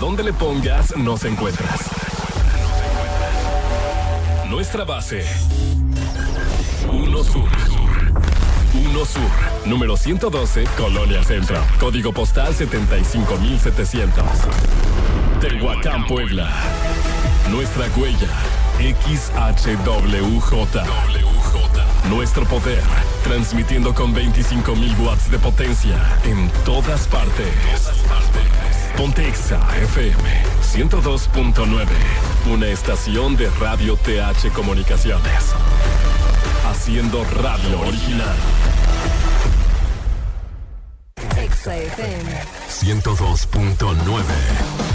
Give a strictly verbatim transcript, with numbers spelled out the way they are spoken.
donde le pongas, nos encuentras. Nuestra base. Uno Sur. Uno Sur. Número ciento doce, Colonia Centro. Código postal setenta y cinco mil setecientos. Tehuacán, Puebla. Nuestra huella. X H W J. Nuestro poder, transmitiendo con veinticinco mil watts de potencia en todas partes. Pontexa F M ciento dos punto nueve, una estación de Radio T H Comunicaciones, haciendo radio original. Exa F M ciento dos punto nueve.